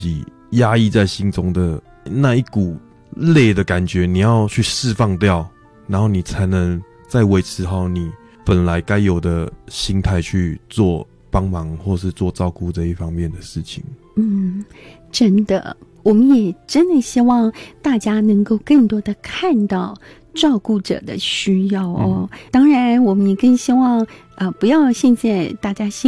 压抑在心中的那一股累的感觉，你要去释放掉，然后你才能再维持好你本来该有的心态去做帮忙或是做照顾这一方面的事情。 真的，我们也真的希望大家能够更多的看到照顾者的需要哦。当然我们也更希望不要现在大家心